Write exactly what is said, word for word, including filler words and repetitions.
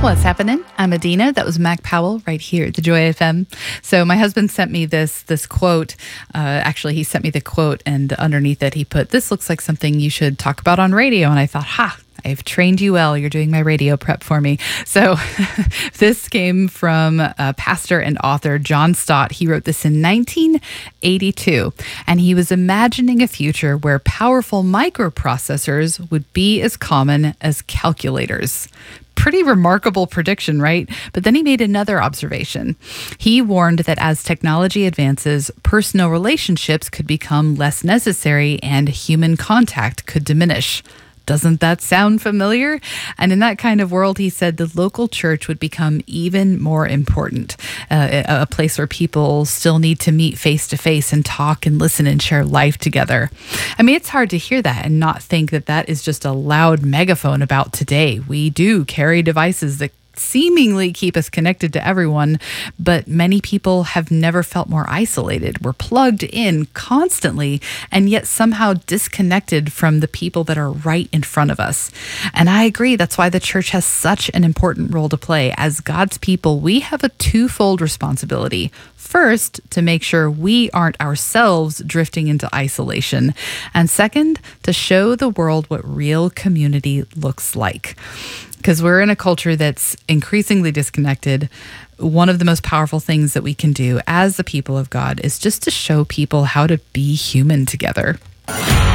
What's happening? I'm Adina. That was Mac Powell right here at the Joy F M. So my husband sent me this this quote. Uh, actually, he sent me the quote, and underneath it, he put, "This looks like something you should talk about on radio." And I thought, ha, I've trained you well. You're doing my radio prep for me. So this came from uh, pastor and author John Stott. He wrote this in nineteen eighty-two, and he was imagining a future where powerful microprocessors would be as common as calculators. Pretty remarkable prediction, right? But then he made another observation. He warned that as technology advances, personal relationships could become less necessary and human contact could diminish. Doesn't that sound familiar? And in that kind of world, he said the local church would become even more important, uh, a place where people still need to meet face to face and talk and listen and share life together. I mean, it's hard to hear that and not think that that is just a loud megaphone about today. We do carry devices that seemingly keep us connected to everyone, but many people have never felt more isolated. We're plugged in constantly and yet somehow disconnected from the people that are right in front of us. And I agree, that's why the church has such an important role to play. As God's people, we have a twofold responsibility. First, to make sure we aren't ourselves drifting into isolation. And second, to show the world what real community looks like. Because we're in a culture that's increasingly disconnected. One of the most powerful things that we can do as the people of God is just to show people how to be human together.